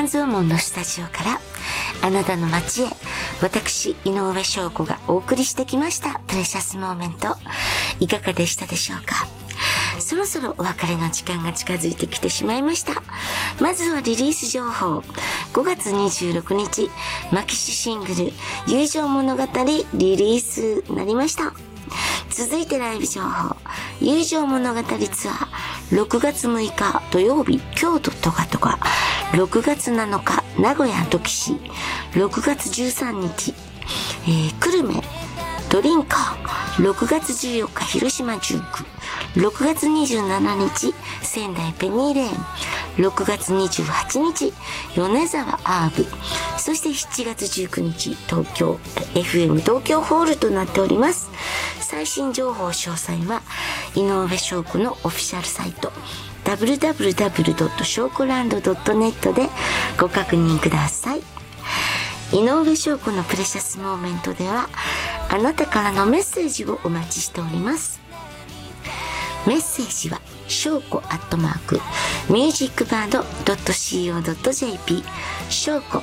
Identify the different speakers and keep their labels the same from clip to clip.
Speaker 1: 造門のスタジオからあなたの街へ、私井上翔子がお送りしてきましたプレシャスモーメント、いかがでしたでしょうか。そろそろお別れの時間が近づいてきてしまいました。まずはリリース情報。5月26日マキシシングル友情物語リリースになりました。続いてライブ情報。友情物語ツアー6月6日土曜日京都トカトカ、6月7日名古屋土岐市、6月13日、久留米ドリンカー、6月14日広島19、6月27日仙台ペニーレーン、6月28日米沢アーブ、そして7月19日東京 FM 東京ホールとなっております。最新情報詳細は井上翔子のオフィシャルサイト www.shawcoland.net でご確認ください。井上翔子のプレシャスモーメントではあなたからのメッセージをお待ちしております。メッセージは翔子@musicbird.co.jp、 翔子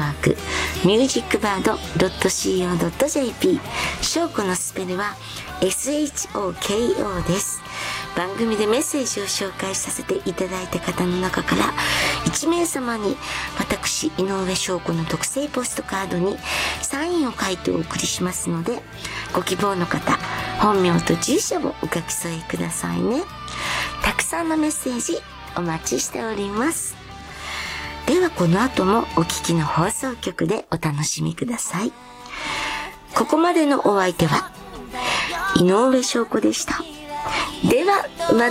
Speaker 1: @musicbird.co.jp、 翔子のスペルは SHOKO です。番組でメッセージを紹介させていただいた方の中から1名様に私井上翔子の特製ポストカードにサインを書いてお送りしますので、ご希望の方本名と住所をお書き添えくださいね。たくさんのメッセージお待ちしております。ではこの後もお聞きの放送局でお楽しみください。ここまでのお相手は井上翔子でした。ではま